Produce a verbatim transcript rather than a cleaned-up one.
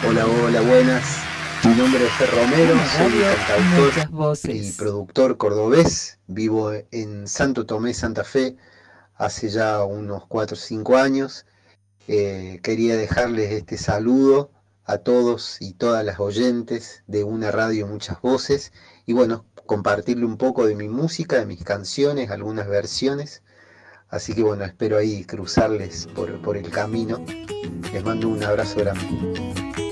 Hola, hola, buenas. Mi nombre es Fer Romero, Una soy radio, cantautor muchas y voces. productor cordobés. Vivo en Santo Tomé, Santa Fe, hace ya unos cuatro o cinco años. Eh, quería dejarles este saludo a todos y todas las oyentes de una radio, muchas voces. Y bueno, compartirle un poco de mi música, de mis canciones, algunas versiones. Así que bueno, espero ahí cruzarles por, por el camino. Les mando un abrazo grande.